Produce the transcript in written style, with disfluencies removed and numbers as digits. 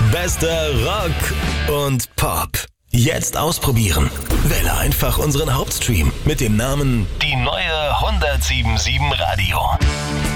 Bester Rock und Pop. Jetzt ausprobieren. Wähle einfach unseren Hauptstream mit dem Namen Die neue 107.7 Radio.